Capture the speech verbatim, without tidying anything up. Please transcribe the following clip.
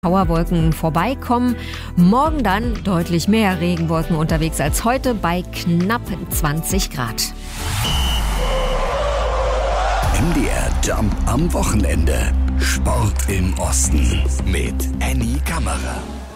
Schauerwolken vorbeikommen. Morgen dann deutlich mehr Regenwolken unterwegs als heute bei knapp zwanzig Grad. M D R Jump am Wochenende. Sport im Osten mit Annie Kammerer.